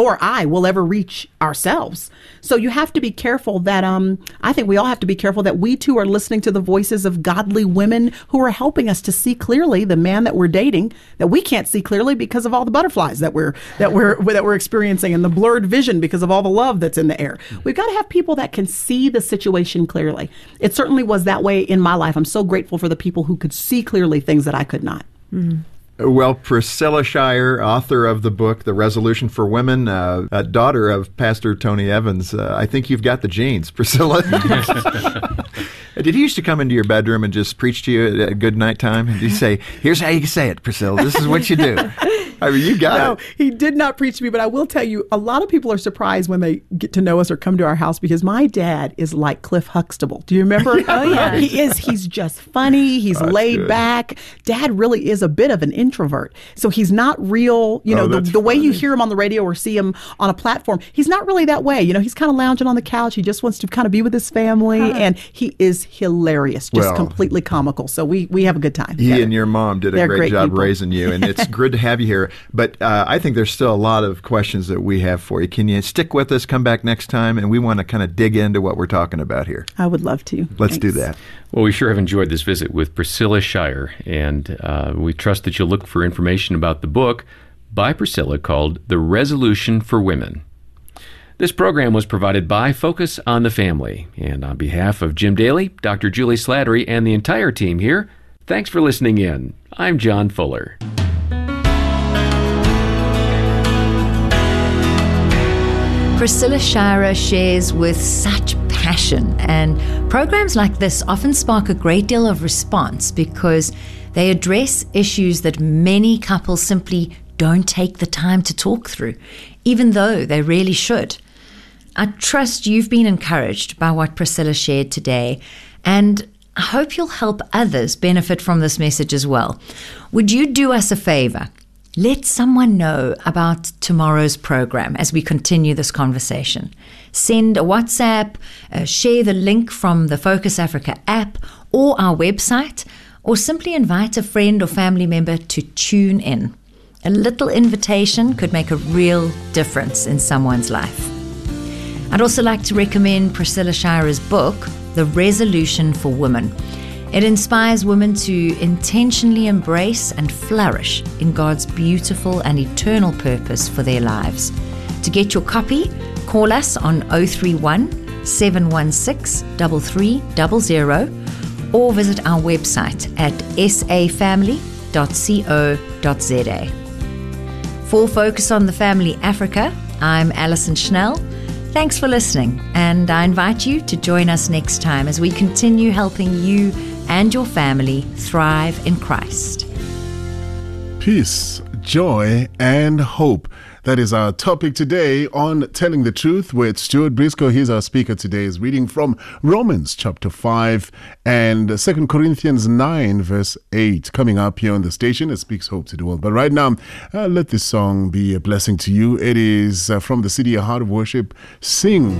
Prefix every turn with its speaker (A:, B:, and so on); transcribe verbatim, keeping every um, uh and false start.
A: nor I will ever reach ourselves. So you have to be careful that, um, I think we all have to be careful that we too are listening to the voices of godly women who are helping us to see clearly the man that we're dating that we can't see clearly because of all the butterflies that we're that we're that we're experiencing and the blurred vision because of all the love that's in the air. We've got to have people that can see the situation clearly. It certainly was that way in my life. I'm so grateful for the people who could see clearly things that I could not.
B: Mm-hmm. Well, Priscilla Shirer, author of the book, The Resolution for Women, uh, a daughter of Pastor Tony Evans, uh, I think you've got the genes, Priscilla. Did he used to come into your bedroom and just preach to you at good night time? And he'd say, here's how you say it, Priscilla. This is what you do. I mean, you got
A: no,
B: it.
A: He did not preach to me, but I will tell you, a lot of people are surprised when they get to know us or come to our house because my dad is like Cliff Huxtable. Do you remember?
C: Oh, yeah.
A: He is. He's just funny. He's
B: oh,
A: laid
B: good.
A: back. Dad really is a bit of an introvert. So he's not real, you know,
B: oh,
A: the, the way you hear him on the radio or see him on a platform. He's not really that way. You know, he's kind of lounging on the couch. He just wants to kind of be with his family. Huh. And he is hilarious, just
B: well,
A: completely comical. So we, we have a good time.
B: He
A: together.
B: and your mom did a
A: They're
B: great,
A: great
B: job
A: people.
B: raising you. And it's good to have you here. But uh, I think there's still a lot of questions that we have for you. Can you stick with us, come back next time, and we want to kind of dig into what we're talking about here.
A: I would love to.
B: Let's
A: Thanks.
B: do that.
D: Well, we sure have enjoyed this visit with Priscilla Shirer, and uh, we trust that you'll look for information about the book by Priscilla called The Resolution for Women. This program was provided by Focus on the Family, and on behalf of Jim Daly, Doctor Julie Slattery, and the entire team here, thanks for listening in. I'm John Fuller.
C: Priscilla Shirer shares with such passion, and programs like this often spark a great deal of response because they address issues that many couples simply don't take the time to talk through, even though they really should. I trust you've been encouraged by what Priscilla shared today, and I hope you'll help others benefit from this message as well. Would you do us a favor? Let someone know about tomorrow's program as we continue this conversation. Send a WhatsApp, uh, share the link from the Focus Africa app or our website, or simply invite a friend or family member to tune in. A little invitation could make a real difference in someone's life. I'd also like to recommend Priscilla Shirer's book, The Resolution for Women. It inspires women to intentionally embrace and flourish in God's beautiful and eternal purpose for their lives. To get your copy, call us on oh three one, seven one six, three three zero zero or visit our website at s a family dot co dot z a. For Focus on the Family Africa, I'm Alison Schnell. Thanks for listening, and I invite you to join us next time as we continue helping you and your family thrive in Christ.
E: Peace, joy, and hope. That is our topic today on Telling the Truth with Stuart Briscoe. He's our speaker today. He's reading from Romans chapter five and Second Corinthians nine verse eight. Coming up here on the station, it speaks hope to the world. But right now, uh, let this song be a blessing to you. It is uh, from the C D A Heart of Worship, Sing